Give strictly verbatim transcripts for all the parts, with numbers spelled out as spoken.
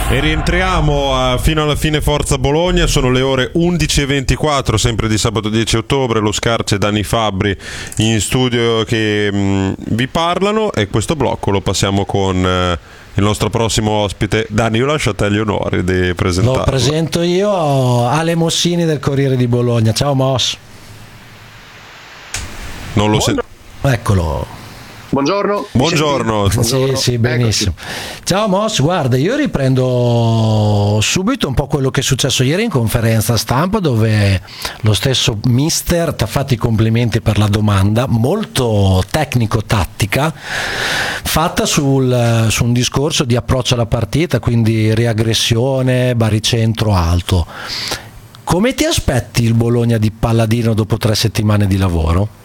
E rientriamo a, fino alla fine Forza Bologna, sono le ore undici e ventiquattro, sempre di sabato dieci ottobre, lo Scarce e Dani Fabbri in studio che mh, vi parlano, e questo blocco lo passiamo con eh, il nostro prossimo ospite. Dani, io lascio a te gli onori di presentarlo. Lo presento io, Ale Mossini del Corriere di Bologna. Ciao Moss. Non lo sento. Eccolo. Buongiorno. Buongiorno. Sì, sì, benissimo. Ciao Moss, guarda, io riprendo subito un po' quello che è successo ieri in conferenza stampa, dove lo stesso mister ti ha fatto i complimenti per la domanda molto tecnico-tattica fatta sul, su un discorso di approccio alla partita, quindi riaggressione, baricentro alto. Come ti aspetti il Bologna di Palladino dopo tre settimane di lavoro?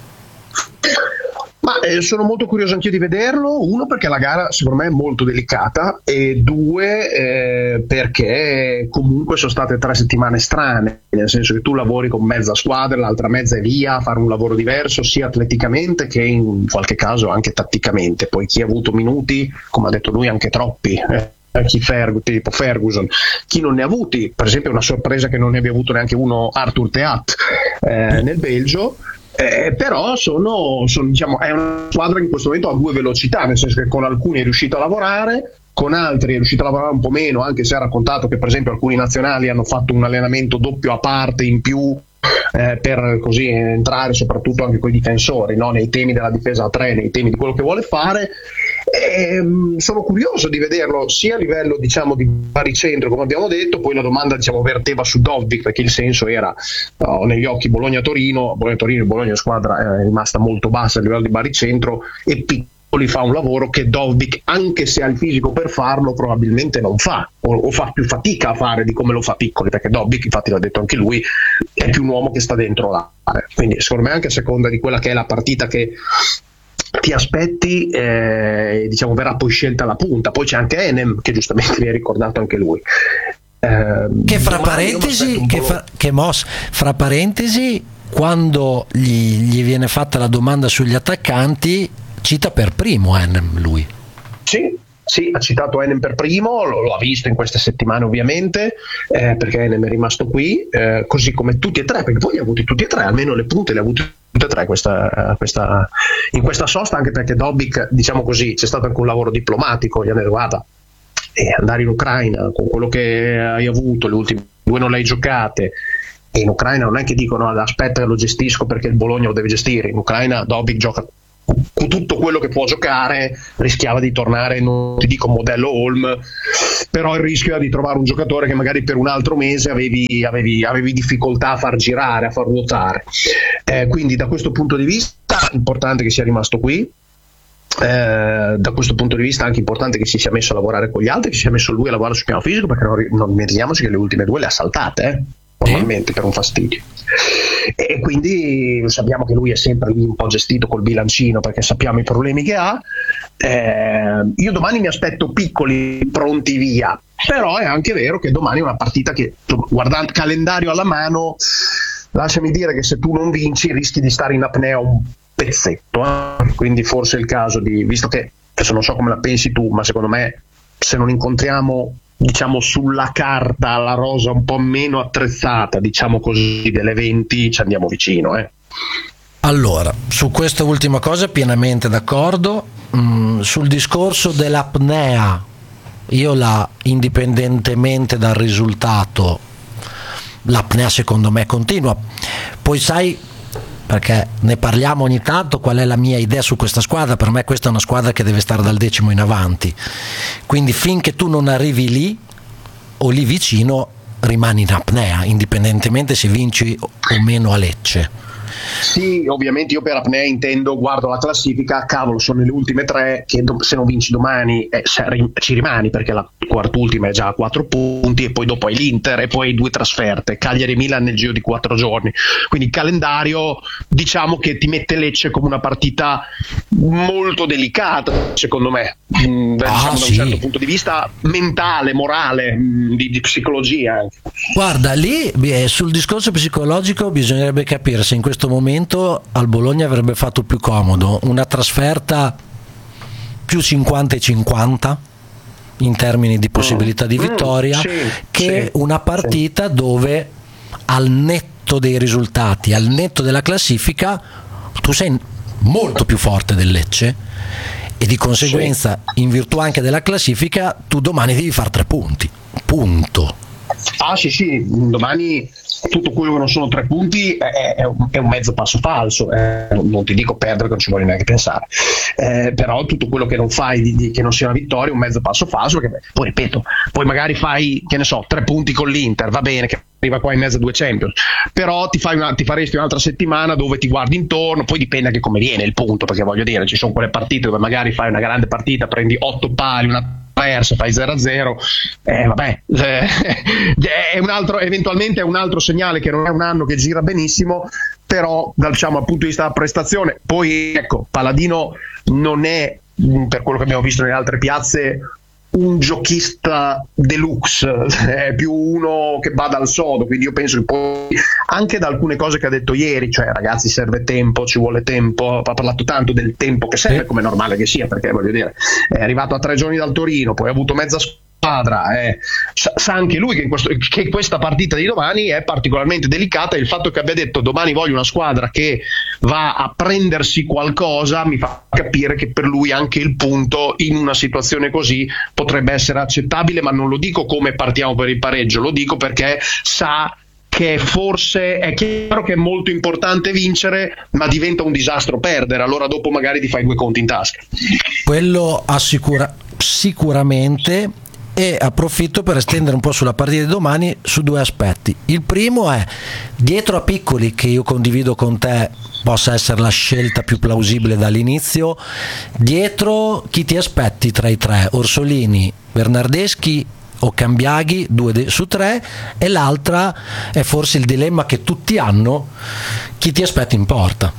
Ma eh, sono molto curioso anch'io di vederlo. Uno, perché la gara secondo me è molto delicata, e due eh, perché comunque sono state tre settimane strane, nel senso che tu lavori con mezza squadra, l'altra mezza è via a fare un lavoro diverso sia atleticamente che in qualche caso anche tatticamente. Poi chi ha avuto minuti, come ha detto lui, anche troppi, eh. Chi Ferg, tipo Ferguson, chi non ne ha avuti, per esempio una sorpresa che non ne abbia avuto neanche uno, Arthur Theat eh, nel Belgio. Eh, però sono, sono diciamo, è una squadra che in questo momento ha due velocità, nel senso che con alcuni è riuscito a lavorare, con altri è riuscito a lavorare un po' meno, anche se ha raccontato che per esempio alcuni nazionali hanno fatto un allenamento doppio a parte in più eh, per così entrare soprattutto anche con i difensori, no? Nei temi della difesa a tre, nei temi di quello che vuole fare. E, mh, sono curioso di vederlo sia a livello diciamo di baricentro, come abbiamo detto. Poi la domanda diciamo verteva su Dovbyk, perché il senso era no, negli occhi Bologna-Torino Bologna-Torino Bologna squadra è rimasta molto bassa a livello di baricentro, e Piccoli fa un lavoro che Dovbyk, anche se ha il fisico per farlo, probabilmente non fa, o, o fa più fatica a fare di come lo fa Piccoli, perché Dovbyk, infatti l'ha detto anche lui, è più un uomo che sta dentro là. Quindi secondo me, anche a seconda di quella che è la partita che ti aspetti, eh, diciamo verrà poi scelta la punta. Poi c'è anche Enem, che giustamente mi ha ricordato anche lui, eh, che fra parentesi che, fra, che Moss, fra parentesi quando gli, gli viene fatta la domanda sugli attaccanti cita per primo Enem lui. Sì, sì, ha citato Enem per primo, lo, lo ha visto in queste settimane ovviamente, eh, perché Enem è rimasto qui, eh, così come tutti e tre, perché poi li ha avuti tutti e tre, almeno le punte le ha avute tutte e tre questa, questa, in questa sosta, anche perché Dovbyk, diciamo così, c'è stato anche un lavoro diplomatico, gli hanno detto guarda, e andare in Ucraina con quello che hai avuto, le ultime due non le hai giocate, e in Ucraina non è che dicono aspetta che lo gestisco perché il Bologna lo deve gestire. In Ucraina Dovbyk gioca con tutto quello che può giocare, rischiava di tornare, non ti dico modello Holm, però il rischio era di trovare un giocatore che magari per un altro mese avevi, avevi, avevi difficoltà a far girare, a far ruotare, eh, quindi da questo punto di vista è importante che sia rimasto qui. Eh, da questo punto di vista è anche importante che si sia messo a lavorare con gli altri, che si sia messo lui a lavorare sul piano fisico, perché non, non dimentichiamoci che le ultime due le ha saltate eh, normalmente per un fastidio, e quindi sappiamo che lui è sempre lì un po' gestito col bilancino, perché sappiamo i problemi che ha. Eh, io domani mi aspetto Piccoli pronti via, però è anche vero che domani è una partita che, guardando il calendario alla mano, lasciami dire che se tu non vinci rischi di stare in apnea un pezzetto, eh? Quindi forse è il caso di, visto che adesso non so come la pensi tu, ma secondo me se non incontriamo diciamo sulla carta la rosa un po' meno attrezzata, diciamo così, delle venti, ci andiamo vicino. Eh. Allora, su questa ultima cosa pienamente d'accordo. Mm, sul discorso dell'apnea, io la, indipendentemente dal risultato, l'apnea secondo me continua. Poi sai, perché ne parliamo ogni tanto, qual è la mia idea su questa squadra. Per me questa è una squadra che deve stare dal decimo in avanti, quindi finché tu non arrivi lì o lì vicino rimani in apnea, indipendentemente se vinci o meno a Lecce. Sì, ovviamente io per apnea intendo, guardo la classifica, cavolo, sono le ultime tre che do- se non vinci domani eh, ci rimani, perché la quart'ultima è già a quattro punti, e poi dopo hai l'Inter e poi due trasferte, Cagliari e Milan nel giro di quattro giorni, quindi il calendario diciamo che ti mette Lecce come una partita molto delicata secondo me, mh, ah, diciamo sì. da un certo punto di vista mentale, morale, mh, di, di psicologia. Guarda, lì eh, sul discorso psicologico bisognerebbe capire se in questo momento al Bologna avrebbe fatto più comodo una trasferta più cinquanta e cinquanta in termini di possibilità di vittoria, mm, sì, che sì, una partita sì. dove al netto dei risultati, al netto della classifica, tu sei molto più forte del Lecce e di conseguenza sì. in virtù anche della classifica tu domani devi fare tre punti, punto. Ah sì sì, domani tutto quello che non sono tre punti è, è, un, è un mezzo passo falso, eh, non ti dico perdere, che non ci voglio neanche pensare, eh, però tutto quello che non fai di, di, che non sia una vittoria è un mezzo passo falso, che, poi ripeto, poi magari fai, che ne so, tre punti con l'Inter, va bene, che arriva qua in mezzo a due Champions, però ti, fai una, ti faresti un'altra settimana dove ti guardi intorno, poi dipende anche come viene il punto, perché voglio dire, ci sono quelle partite dove magari fai una grande partita, prendi otto pali, una persa, fai zero a zero, eh, vabbè, eh, è un altro, eventualmente è un altro segnale che non è un anno che gira benissimo, però diciamo dal punto di vista della prestazione, poi ecco, Paladino non è, per quello che abbiamo visto nelle altre piazze, un giochista deluxe, è più uno che bada al sodo, quindi io penso che poi anche da alcune cose che ha detto ieri, cioè ragazzi serve tempo, ci vuole tempo, ha parlato tanto del tempo che serve, come è normale che sia, perché voglio dire è arrivato a tre giorni dal Torino, poi ha avuto mezza squadra, eh. sa, sa anche lui che, in questo, che questa partita di domani è particolarmente delicata, e il fatto che abbia detto domani voglio una squadra che va a prendersi qualcosa mi fa capire che per lui anche il punto in una situazione così potrebbe essere accettabile, ma non lo dico come partiamo per il pareggio, lo dico perché sa che forse è chiaro che è molto importante vincere, ma diventa un disastro perdere, allora dopo magari ti fai due conti in tasca. Quello assicura sicuramente. E approfitto per estendere un po' sulla partita di domani su due aspetti. Il primo è, dietro a Piccoli, che io condivido con te possa essere la scelta più plausibile dall'inizio, dietro chi ti aspetti tra i tre? Orsolini, Bernardeschi o Cambiaghi, due de- su tre, e l'altra è forse il dilemma che tutti hanno: chi ti aspetti in porta?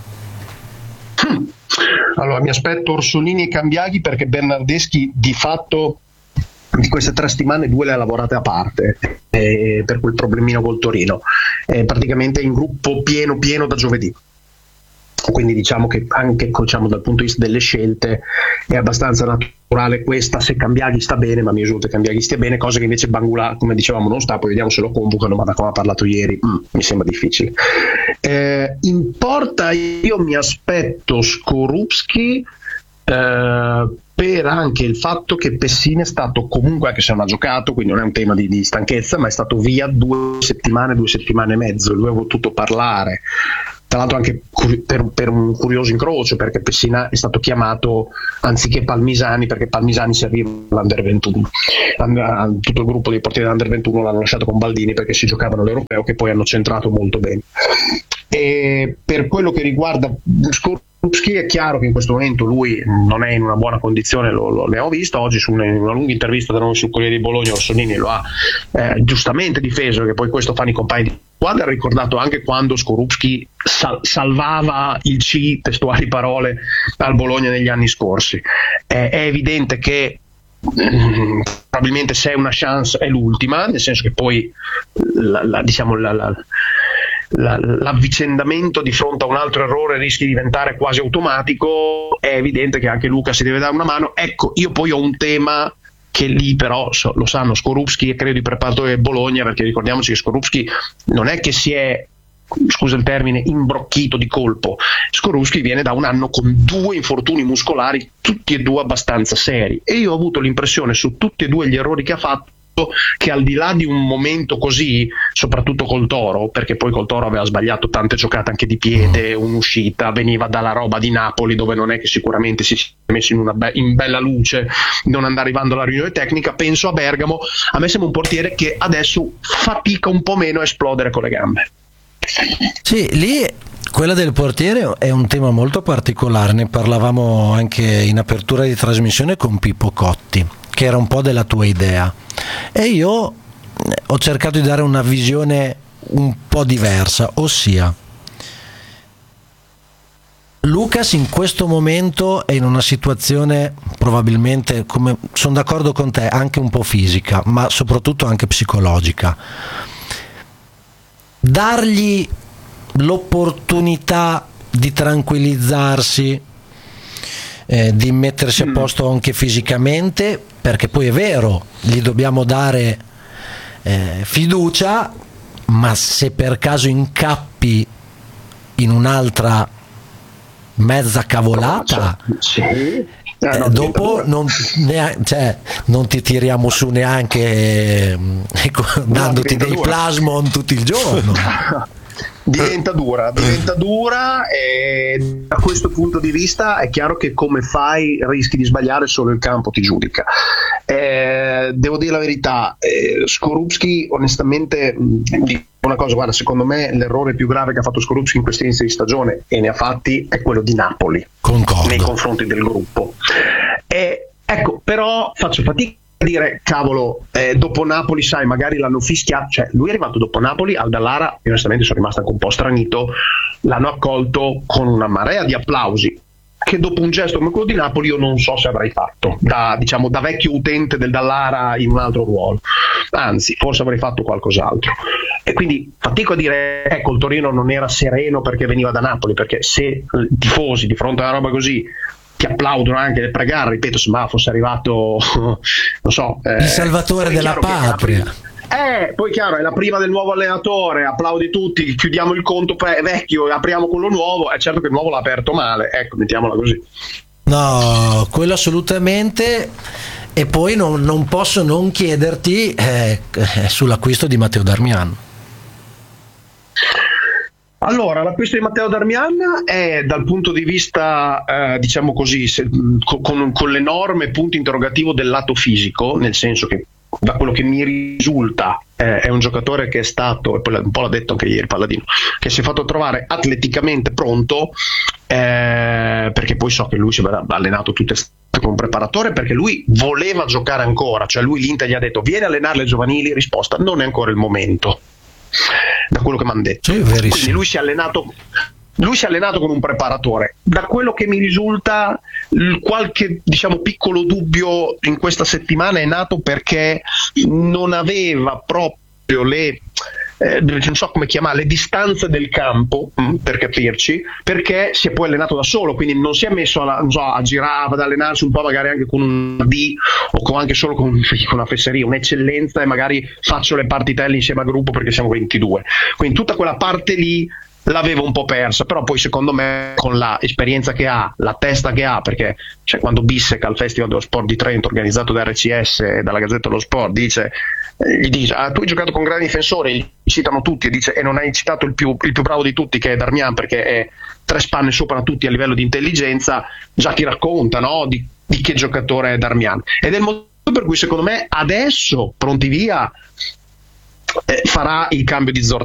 Allora mi aspetto Orsolini e Cambiaghi, perché Bernardeschi di fatto di queste tre settimane due le ha lavorate a parte, eh, per quel problemino col Torino, è praticamente in gruppo pieno pieno da giovedì, quindi diciamo che anche diciamo, dal punto di vista delle scelte è abbastanza naturale questa, se Cambiaghi sta bene, ma mi risulta che Cambiaghi stia bene, cosa che invece Bangula, come dicevamo, non sta, poi vediamo se lo convocano, ma da come ha parlato ieri mm, mi sembra difficile. Eh, in porta io mi aspetto Skorupski, eh, per anche il fatto che Pessina è stato comunque, anche se non ha giocato, quindi non è un tema di, di stanchezza, ma è stato via due settimane, due settimane e mezzo, lui ha potuto parlare, tra l'altro anche per, per un curioso incrocio, perché Pessina è stato chiamato anziché Palmisani, perché Palmisani serviva all'Under ventuno, tutto il gruppo dei portieri dell'Under ventuno l'hanno lasciato con Baldini perché si giocavano l'Europeo, che poi hanno centrato molto bene. E per quello che riguarda Skorupski è chiaro che in questo momento lui non è in una buona condizione, lo, lo abbiamo visto oggi su una, una lunga intervista da noi sul Corriere di Bologna. Orsolini lo ha eh, giustamente difeso, che poi questo fanno i compagni di squadra. Ha ricordato anche quando Skorupski sal- salvava il C, testuali parole, al Bologna negli anni scorsi. Eh, è evidente che mh, probabilmente se è una chance è l'ultima, nel senso che poi la, la, diciamo la, la l'avvicendamento di fronte a un altro errore rischia di diventare quasi automatico. È evidente che anche Luca si deve dare una mano. Ecco, io poi ho un tema che lì però so, lo sanno Skorupski e credo i preparatori del Bologna, perché ricordiamoci che Skorupski non è che si è, scusa il termine, imbrocchito di colpo. Skorupski viene da un anno con due infortuni muscolari, tutti e due abbastanza seri, e io ho avuto l'impressione su tutti e due gli errori che ha fatto che al di là di un momento così, soprattutto col Toro, perché poi col Toro aveva sbagliato tante giocate anche di piede, un'uscita, veniva dalla roba di Napoli dove non è che sicuramente si sia messo in, una be- in bella luce non andare arrivando alla riunione tecnica. Penso a Bergamo, a me sembra un portiere che adesso fatica un po' meno a esplodere con le gambe. Sì, lì quella del portiere è un tema molto particolare, ne parlavamo anche in apertura di trasmissione con Pippo Cotti, che era un po' della tua idea, e io ho cercato di dare una visione un po' diversa, ossia Lucas in questo momento è in una situazione probabilmente, come sono d'accordo con te, anche un po' fisica, ma soprattutto anche psicologica. Dargli l'opportunità di tranquillizzarsi, eh, di mettersi a posto anche fisicamente, perché poi è vero, gli dobbiamo dare eh, fiducia, ma se per caso incappi in un'altra mezza cavolata, sì. eh, eh, dopo non, ne, cioè, non ti tiriamo su neanche eh, dandoti dei dura. plasmon tutto il giorno. Diventa dura, diventa dura e da questo punto di vista è chiaro che come fai rischi di sbagliare, solo il campo ti giudica. Eh, devo dire la verità, eh, Skorupski onestamente dico una cosa, guarda, secondo me l'errore più grave che ha fatto Skorupski in questo inizio di stagione, e ne ha fatti, è quello di Napoli. Concordo. Nei confronti del gruppo. E, ecco, però faccio fatica a dire, cavolo, eh, dopo Napoli, sai, magari l'hanno fischiato, cioè lui è arrivato dopo Napoli al Dallara, io onestamente sono rimasto anche un po' stranito, l'hanno accolto con una marea di applausi, che dopo un gesto come quello di Napoli io non so se avrei fatto, da, diciamo, da vecchio utente del Dallara in un altro ruolo, anzi forse avrei fatto qualcos'altro. E quindi fatico a dire, ecco, il Torino non era sereno perché veniva da Napoli, perché se i tifosi di fronte a una roba così ti applaudono anche nel pregare, ripeto, se ma fosse arrivato non so, eh, il salvatore della patria. Eh, poi chiaro, è la prima del nuovo allenatore, applaudi tutti, chiudiamo il conto pre- vecchio e apriamo quello nuovo, è certo che il nuovo l'ha aperto male, ecco, mettiamola così. No, quello assolutamente. E poi non, non posso non chiederti eh, sull'acquisto di Matteo Darmian. Allora, l'acquisto di Matteo Darmian è, dal punto di vista, eh, diciamo così, se, con, con l'enorme punto interrogativo del lato fisico, nel senso che da quello che mi risulta eh, è un giocatore che è stato, e poi un po' l'ha detto anche ieri Palladino, che si è fatto trovare atleticamente pronto, eh, perché poi so che lui si è allenato tutte con un preparatore, perché lui voleva giocare ancora, cioè lui l'Inter gli ha detto vieni a allenare le giovanili, risposta non è ancora il momento, da quello che mi hanno detto. Sì, quindi lui si è allenato lui si è allenato con un preparatore. Da quello che mi risulta, qualche, diciamo, piccolo dubbio in questa settimana è nato perché non aveva proprio le eh, non so come chiamare, le distanze del campo, mh, per capirci, perché si è poi allenato da solo, quindi non si è messo a, non so, a girare, ad allenarsi un po' magari anche con un D o con, anche solo con, con una fesseria, un'eccellenza, e magari faccio le partitelle insieme al gruppo perché siamo ventidue. Quindi tutta quella parte lì l'avevo un po' persa, però poi secondo me con l'esperienza che ha, la testa che ha, perché cioè, quando Bissek al Festival dello Sport di Trento organizzato da R C S e dalla Gazzetta dello Sport dice, eh, gli dice ah, tu hai giocato con grandi difensori, gli citano tutti e dice e non hai citato il più, il più bravo di tutti che è Darmian, perché è tre spanne sopra tutti a livello di intelligenza, già ti racconta, no, di, di che giocatore è Darmian, ed è il motivo per cui secondo me adesso pronti via eh, farà il cambio di Zorzi.